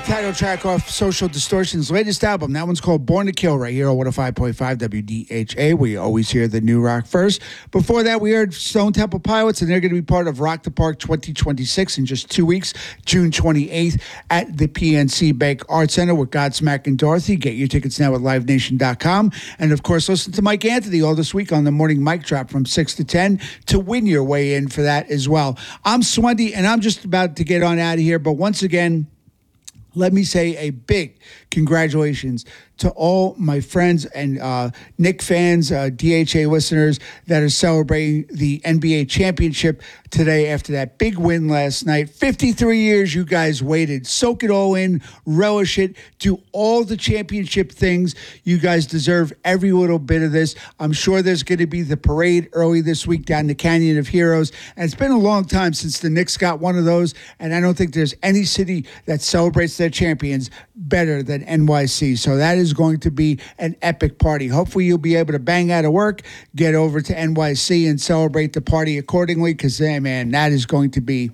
title track off Social Distortion's latest album. That one's called Born to Kill right here on 105.5 WDHA. We always hear the new rock first. Before that, we heard Stone Temple Pilots, and they're going to be part of Rock the Park 2026 in just 2 weeks, June 28th at the PNC Bank Arts Center with Godsmack and Dorothy. Get your tickets now at livenation.com. And, of course, listen to Mike Anthony all this week on the Morning Mic Drop from 6 to 10 to win your way in for that as well. I'm Swendy, and I'm just about to get on out of here. But once again, let me say a big congratulations to all my friends and Knick fans, DHA listeners that are celebrating the NBA championship today after that big win last night. 53 years you guys waited. Soak it all in, relish it, do all the championship things. You guys deserve every little bit of this. I'm sure there's going to be the parade early this week down the Canyon of Heroes. And it's been a long time since the Knicks got one of those, and I don't think there's any city that celebrates their champions better than NYC. So that is going to be an epic party. Hopefully you'll be able to bang out of work, get over to NYC and celebrate the party accordingly, because, man, that is going to be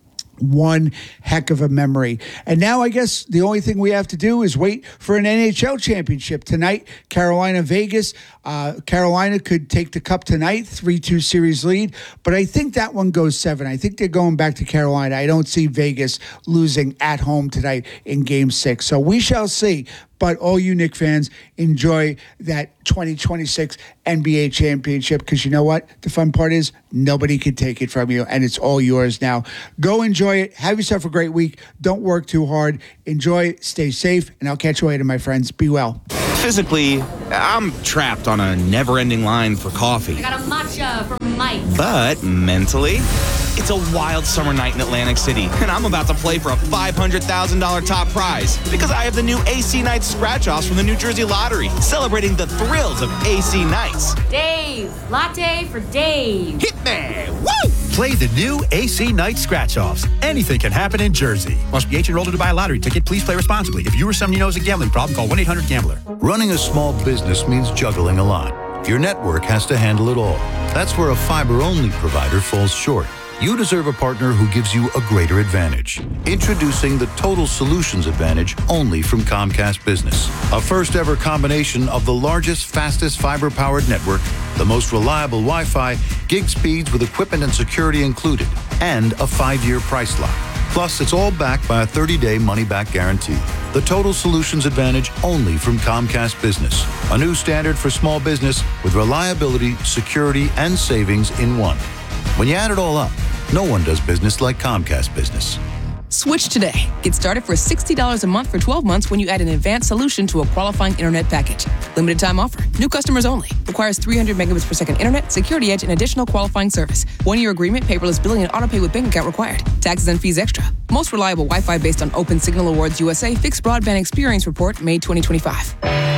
one heck of a memory. And now I guess the only thing we have to do is wait for an NHL championship tonight. Carolina-Vegas. Carolina could take the cup tonight, 3-2 series lead, but I think that one goes 7. I think they're going back to Carolina. I don't see Vegas losing at home tonight in Game 6. So we shall see. But all you Knick fans, enjoy that 2026 NBA championship, because you know what? The fun part is nobody can take it from you, and it's all yours now. Go enjoy it. Have yourself a great week. Don't work too hard. Enjoy, stay safe, and I'll catch you later, my friends. Be well. Physically, I'm trapped on a never-ending line for coffee. I got a matcha from Mike. But mentally, it's a wild summer night in Atlantic City, and I'm about to play for a $500,000 top prize because I have the new AC Nights scratch-offs from the New Jersey Lottery, celebrating the thrills of AC Nights. Dave, latte for Dave. Hit me! Woo! Play the new AC Night Scratch-Offs. Anything can happen in Jersey. Must be 18 years old to buy a lottery ticket. Please play responsibly. If you or someone you know has a gambling problem, call 1-800-GAMBLER. Running a small business means juggling a lot. Your network has to handle it all. That's where a fiber-only provider falls short. You deserve a partner who gives you a greater advantage. Introducing the Total Solutions Advantage only from Comcast Business. A first-ever combination of the largest, fastest fiber-powered network, the most reliable Wi-Fi, gig speeds with equipment and security included, and a 5-year price lock. Plus, it's all backed by a 30-day money-back guarantee. The Total Solutions Advantage only from Comcast Business. A new standard for small business with reliability, security, and savings in one. When you add it all up, no one does business like Comcast Business. Switch today. Get started for $60 a month for 12 months when you add an advanced solution to a qualifying internet package. Limited time offer. New customers only. Requires 300 megabits per second internet, security edge, and additional qualifying service. 1-year agreement, paperless billing, and autopay with bank account required. Taxes and fees extra. Most reliable Wi-Fi based on Open Signal Awards USA Fixed Broadband Experience Report, May 2025.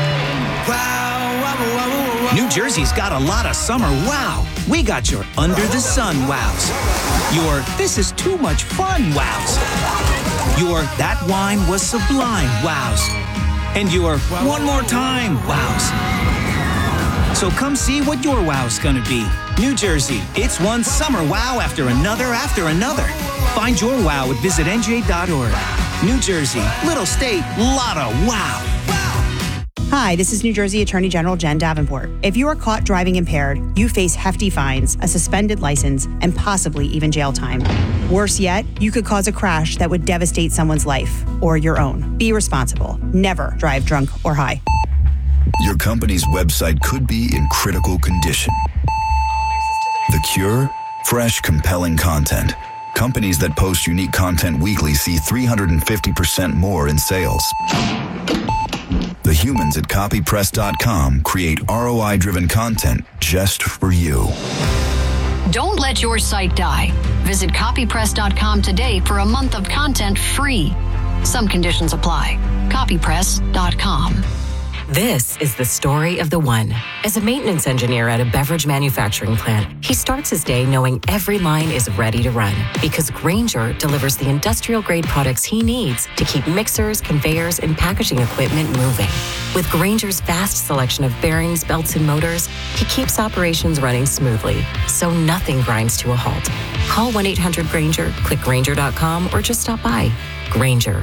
New Jersey's got a lot of summer wow. We got your under the sun wows. Your this is too much fun wows. Your that wine was sublime wows. And your one more time wows. So come see what your wow's gonna be. New Jersey, it's one summer wow after another after another. Find your wow at visitnj.org. New Jersey, little state, lot of wow. Hi, this is New Jersey Attorney General Jen Davenport. If you are caught driving impaired, you face hefty fines, a suspended license, and possibly even jail time. Worse yet, you could cause a crash that would devastate someone's life or your own. Be responsible. Never drive drunk or high. Your company's website could be in critical condition. The cure? Fresh, compelling content. Companies that post unique content weekly see 350% more in sales. The humans at copypress.com create ROI-driven content just for you. Don't let your site die. Visit copypress.com today for a month of content free. Some conditions apply. Copypress.com. This is the story of the one. As a maintenance engineer at a beverage manufacturing plant, he starts his day knowing every line is ready to run because Grainger delivers the industrial-grade products he needs to keep mixers, conveyors, and packaging equipment moving. With Grainger's vast selection of bearings, belts, and motors, he keeps operations running smoothly, so nothing grinds to a halt. Call 1-800-GRAINGER, click Grainger.com, or just stop by. Grainger,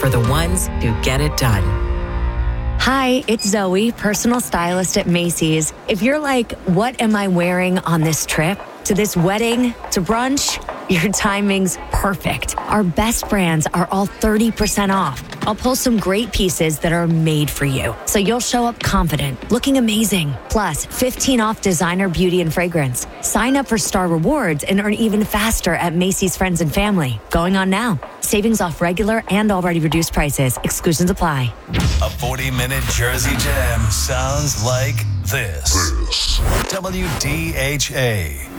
for the ones who get it done. Hi, it's Zoe, personal stylist at Macy's. If you're like, what am I wearing on this trip? To this wedding? To brunch? Your timing's perfect. Our best brands are all 30% off. I'll pull some great pieces that are made for you, so you'll show up confident, looking amazing. Plus, 15 off designer beauty and fragrance. Sign up for Star Rewards and earn even faster at Macy's Friends and Family. Going on now. Savings off regular and already reduced prices. Exclusions apply. A 40-minute Jersey Jam sounds like this. WDHA.